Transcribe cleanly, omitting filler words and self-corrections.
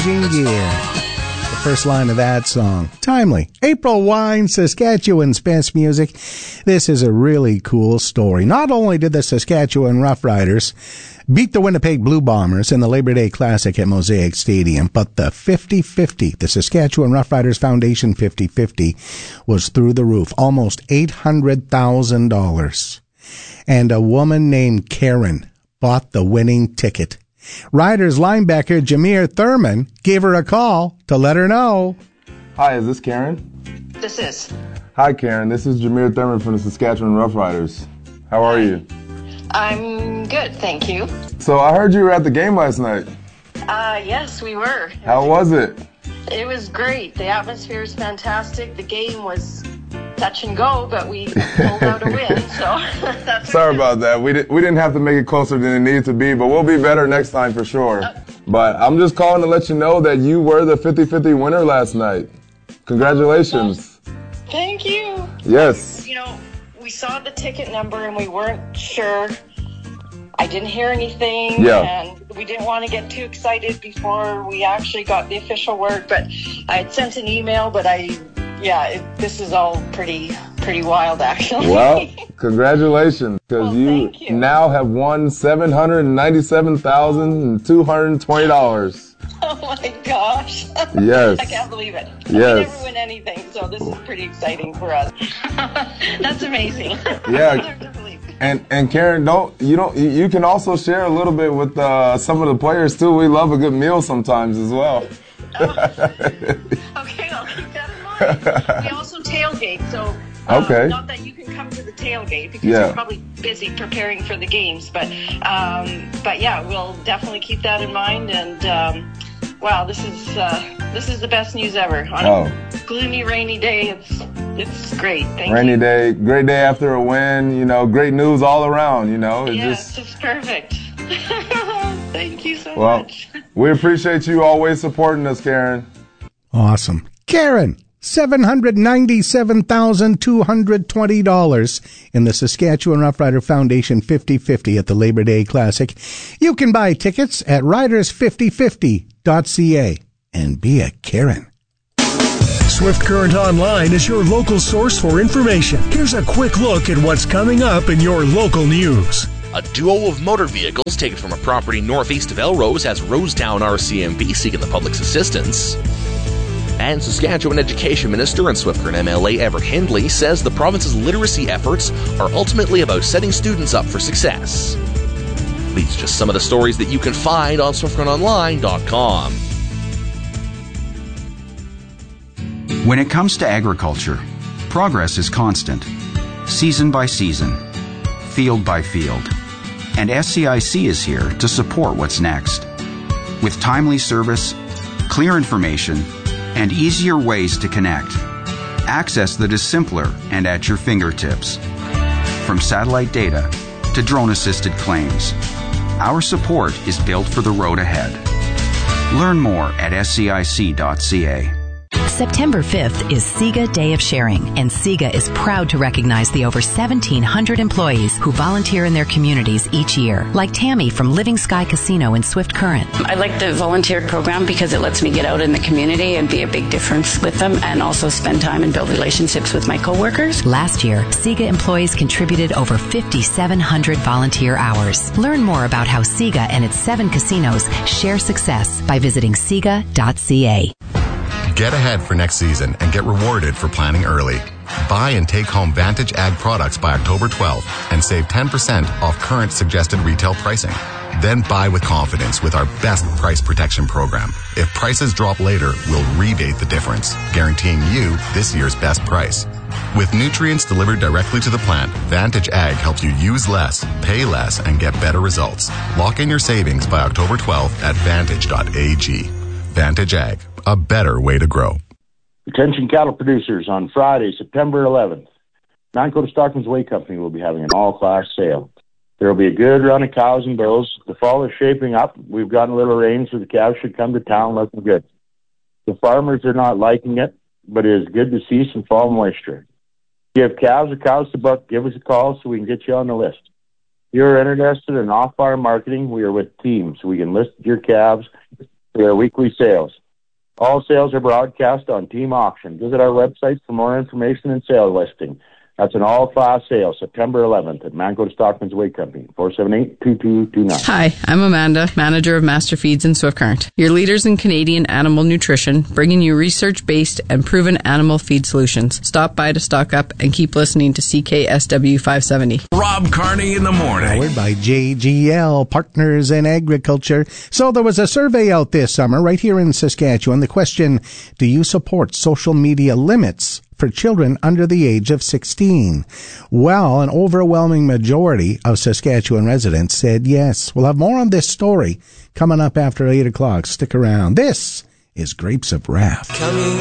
Changing Gear. The first line of that song. Timely. April Wine, Saskatchewan's best music. This is a really cool story. Not only did the Saskatchewan Roughriders beat the Winnipeg Blue Bombers in the Labor Day Classic at Mosaic Stadium, but the 50-50, the Saskatchewan Roughriders Foundation 50-50, was through the roof. Almost $800,000. And a woman named Karen bought the winning ticket. Riders linebacker Jameer Thurman gave her a call to let her know. Hi, is this Karen? This is. Hi, Karen. This is Jameer Thurman from the Saskatchewan Roughriders. How are you? I'm good, thank you. So I heard you were at the game last night. Yes, we were. How was it? It was great. The atmosphere is fantastic. The game was touch and go, but we pulled out a win, so that's Sorry about that. We didn't have to make it closer than it needed to be, but we'll be better next time for sure. But I'm just calling to let you know that you were the 50-50 winner last night. Congratulations. Thank you. Yes. You know, we saw the ticket number and we weren't sure. I didn't hear anything, and we didn't want to get too excited before we actually got the official word, but I had sent an email, but this is all pretty wild, actually. Well, congratulations, because you now have won $797,220. Oh my gosh. Yes. I can't believe it. Yes. We never win anything, so this is pretty exciting for us. That's amazing. Yeah. And Karen, you can also share a little bit with some of the players too. We love a good meal sometimes as well. Okay, I'll keep that in mind. We also tailgate, so not that you can come to the tailgate because you're probably busy preparing for the games, but yeah, we'll definitely keep that in mind. And wow, this is the best news ever. On a gloomy, rainy day, it's great. Thank you. Rainy day, great day after a win. You know, great news all around. You know, it's just perfect. Thank you so much. We appreciate you always supporting us, Karen. Awesome. Karen, $797,220 in the Saskatchewan Roughrider Foundation 50-50 at the Labor Day Classic. You can buy tickets at riders5050.ca and be a Karen. Swift Current Online is your local source for information. Here's a quick look at what's coming up in your local news. A duo of motor vehicles taken from a property northeast of Elrose has Rosetown RCMP seeking the public's assistance. And Saskatchewan Education Minister and Swift Current MLA Everett Hindley says the province's literacy efforts are ultimately about setting students up for success. These are just some of the stories that you can find on SwiftCurrentOnline.com. When it comes to agriculture, progress is constant, season by season, field by field, and SCIC is here to support what's next. With timely service, clear information, and easier ways to connect, access that is simpler and at your fingertips. From satellite data to drone-assisted claims, our support is built for the road ahead. Learn more at scic.ca. September 5th is SIGA Day of Sharing, and SIGA is proud to recognize the over 1,700 employees who volunteer in their communities each year, like Tammy from Living Sky Casino in Swift Current. I like the volunteer program because it lets me get out in the community and be a big difference with them, and also spend time and build relationships with my coworkers. Last year, SIGA employees contributed over 5,700 volunteer hours. Learn more about how SIGA and its 7 casinos share success by visiting SIGA.ca. Get ahead for next season and get rewarded for planning early. Buy and take home Vantage Ag products by October 12th and save 10% off current suggested retail pricing. Then buy with confidence with our best price protection program. If prices drop later, we'll rebate the difference, guaranteeing you this year's best price. With nutrients delivered directly to the plant, Vantage Ag helps you use less, pay less, and get better results. Lock in your savings by October 12th at vantage.ag. Vantage Ag, a better way to grow. Attention cattle producers, on Friday, September 11th, Manitoba Stockman's Whey Company will be having an all-class sale. There will be a good run of cows and bulls. The fall is shaping up. We've gotten a little rain, so the calves should come to town looking good. The farmers are not liking it, but it is good to see some fall moisture. If you have calves or cows to book, give us a call so we can get you on the list. If you're interested in off-farm marketing, we are with Team, so we can list your calves for their weekly sales. All sales are broadcast on Team Auction. Visit our website for more information and sale listing. That's an all-class sale, September 11th at Mancoda Stockman's Way Company, 478-2229. Hi, I'm Amanda, manager of Master Feeds in Swift Current. Your leaders in Canadian animal nutrition, bringing you research-based and proven animal feed solutions. Stop by to stock up and keep listening to CKSW 570. Rob Carney in the morning. Powered by JGL, Partners in Agriculture. So there was a survey out this summer right here in Saskatchewan. The question, do you support social media limits for children under the age of 16? Well, an overwhelming majority of Saskatchewan residents said yes. We'll have more on this story coming up after 8 o'clock. Stick around. This is Grapes of Wrath. Coming